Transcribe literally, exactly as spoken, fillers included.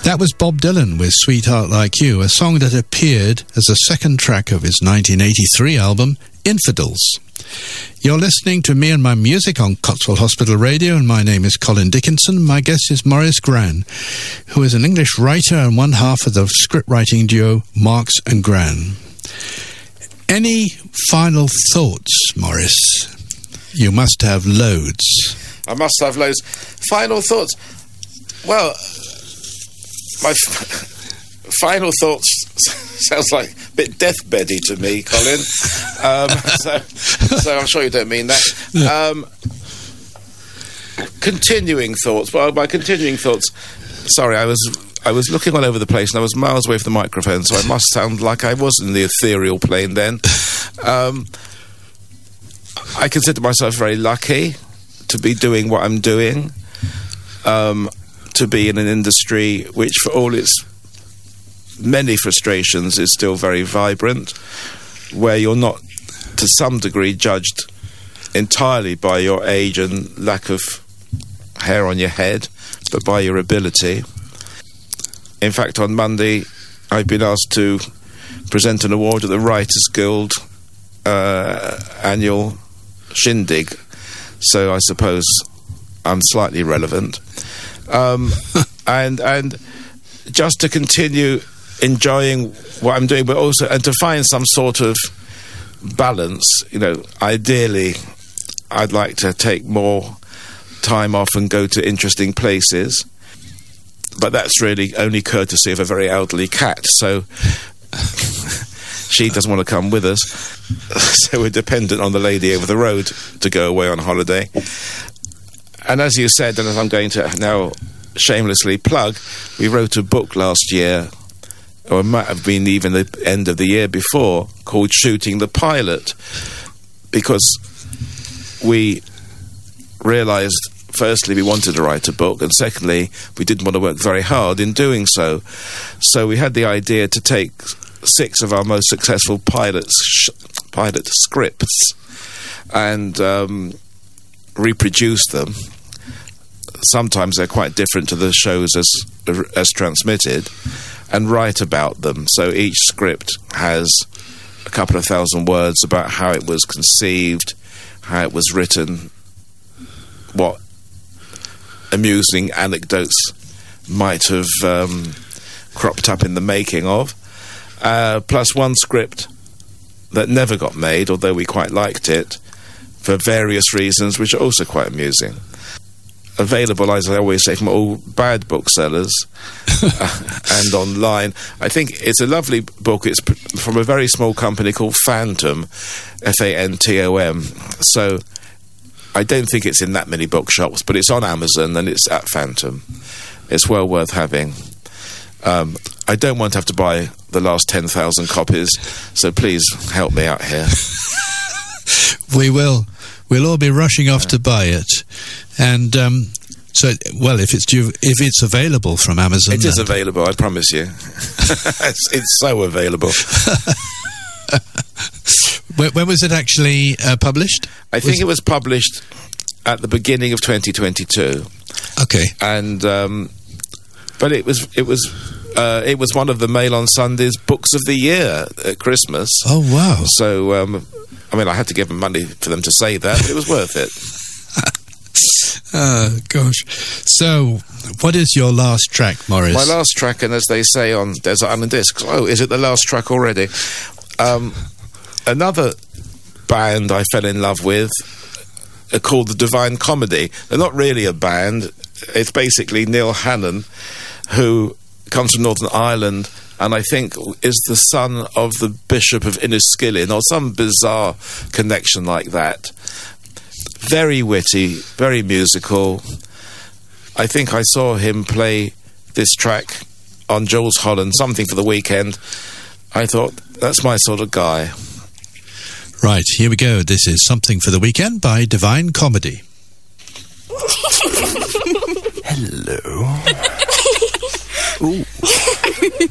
That was Bob Dylan with Sweetheart Like You, a song that appeared as a second track of his nineteen eighty-three album, Infidels. You're listening to Me and My Music on Cotswold Hospital Radio, and my name is Colin Dickinson. My guest is Maurice Gran, who is an English writer and one half of the script-writing duo Marx and Gran. Any final thoughts, Maurice? You must have loads. I must have loads. Final thoughts? Well, my f- final thoughts sounds like a bit deathbeddy to me, Colin. Um, so, so I'm sure you don't mean that. Um, continuing thoughts. Well, by continuing thoughts, sorry, I was I was looking all over the place and I was miles away from the microphone, so I must sound like I was in the ethereal plane then. Um, I consider myself very lucky to be doing what I'm doing, um, to be in an industry which, for all its many frustrations, is still very vibrant, where you're not, to some degree, judged entirely by your age and lack of hair on your head, but by your ability. In fact, on Monday, I've been asked to present an award at the Writers Guild uh, annual shindig, so I suppose I'm slightly relevant. Um, and and just to continue enjoying what I'm doing, but also and to find some sort of balance. You know, ideally, I'd like to take more time off and go to interesting places, but that's really only courtesy of a very elderly cat. So she doesn't want to come with us, so we're dependent on the lady over the road to go away on holiday. And as you said, and as I'm going to now shamelessly plug, we wrote a book last year, or it might have been even the end of the year before, called Shooting the Pilot, because we realised, firstly, we wanted to write a book, and secondly, we didn't want to work very hard in doing so. So we had the idea to take six of our most successful pilots, sh- pilot scripts and um, reproduce them. Sometimes they're quite different to the shows as as transmitted, and write about them. So each script has a couple of thousand words about how it was conceived, how it was written, what amusing anecdotes might have um, cropped up in the making of, uh, plus one script that never got made, although we quite liked it, for various reasons, which are also quite amusing. Available, as I always say, from all bad booksellers uh, and online. I think it's a lovely book. It's p- from a very small company called Phantom, F A N T O M. So I don't think it's in that many bookshops, but it's on Amazon and it's at Phantom. It's well worth having. Um, I don't want to have to buy the last ten thousand copies, so please help me out here. We will. We'll all be rushing off to buy it. And um, so, well, if it's due, if it's available from Amazon... It is available, I promise you. it's, it's so available. when, when was it actually uh, published? I think was it was published at the beginning of twenty twenty-two. Okay. And, um, but it was, it was, uh, it was one of the Mail on Sunday's books of the year at Christmas. Oh, wow. So, um, I mean, I had to give them money for them to say that, but it was worth it. Oh, gosh. So, what is your last track, Maurice? My last track, and as they say on Desert Island Discs, oh, is it the last track already? Um, another band I fell in love with are called the Divine Comedy. They're not really a band. It's basically Neil Hannon, who comes from Northern Ireland, and I think is the son of the Bishop of Inniskillen, or some bizarre connection like that. Very witty, very musical. I think I saw him play this track on Jules Holland, Something for the Weekend. I thought, that's my sort of guy. Right, here we go. This is Something for the Weekend by Divine Comedy. Hello. Ooh.